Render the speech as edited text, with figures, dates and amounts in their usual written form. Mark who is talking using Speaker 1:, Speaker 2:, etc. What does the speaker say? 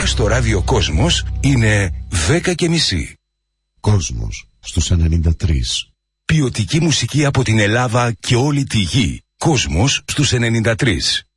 Speaker 1: Τώρα στο ράδιο Κόσμος είναι 10:30.
Speaker 2: Κόσμος στους 93.
Speaker 1: Ποιοτική μουσική από την Ελλάδα και όλη τη γη. Κόσμος στους 93.